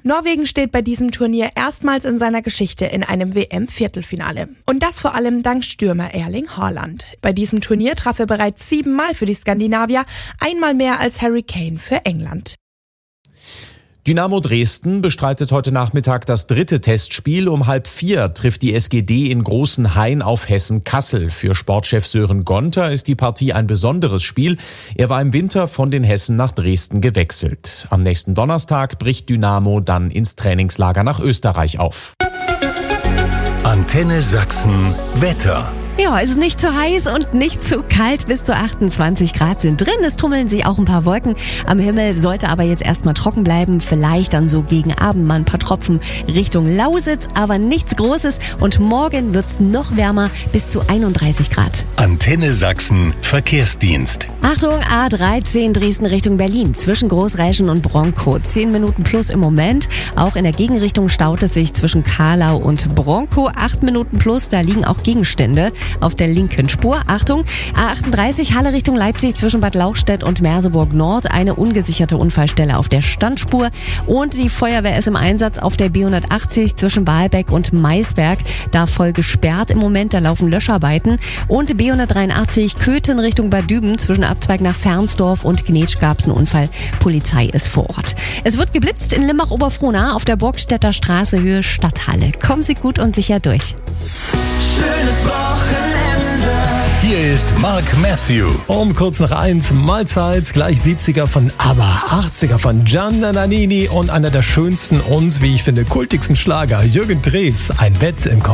Norwegen steht bei diesem Turnier erstmals in seiner Geschichte in einem WM-Viertelfinale. Und das vor allem dank Stürmer Erling Haaland. Bei diesem Turnier traf er bereits 7-mal für die Skandinavier, einmal mehr als Harry Kane für England. Dynamo Dresden bestreitet heute Nachmittag das 3. Testspiel. Um 3:30 trifft die SGD in Großenhain auf Hessen-Kassel. Für Sportchef Sören Gonter ist die Partie ein besonderes Spiel. Er war im Winter von den Hessen nach Dresden gewechselt. Am nächsten Donnerstag bricht Dynamo dann ins Trainingslager nach Österreich auf. Antenne Sachsen Wetter. Ja, es ist nicht zu heiß und nicht zu kalt. Bis zu 28 Grad sind drin. Es tummeln sich auch ein paar Wolken am Himmel, sollte aber jetzt erstmal trocken bleiben. Vielleicht dann so gegen Abend mal ein paar Tropfen Richtung Lausitz, aber nichts Großes. Und morgen wird's noch wärmer, bis zu 31 Grad. Antenne Sachsen Verkehrsdienst. Achtung, A13 Dresden Richtung Berlin. Zwischen Großreischen und Bronkow. 10 Minuten plus im Moment. Auch in der Gegenrichtung staut es sich zwischen Kahlau und Bronkow. 8 Minuten plus, da liegen auch Gegenstände auf der linken Spur. Achtung, A38 Halle Richtung Leipzig zwischen Bad Lauchstädt und Merseburg Nord. Eine ungesicherte Unfallstelle auf der Standspur. Und die Feuerwehr ist im Einsatz auf der B180 zwischen Baalbeck und Maisberg. Da voll gesperrt im Moment, da laufen Löscharbeiten. Und B183 Köthen Richtung Bad Düben zwischen Abzweig nach Fernsdorf und Gnetsch gab's einen Unfall. Polizei ist vor Ort. Es wird geblitzt in Limbach-Oberfrohna auf der Burgstädter Straße Höhe Stadthalle. Kommen Sie gut und sicher durch. Schönes Wochenende. Hier ist Mark Matthew. Um kurz nach 1 Mahlzeit, gleich 70er von ABBA, 80er von Gianna Nannini und einer der schönsten und, wie ich finde, kultigsten Schlager, Jürgen Drews, ein Bett im Kopf.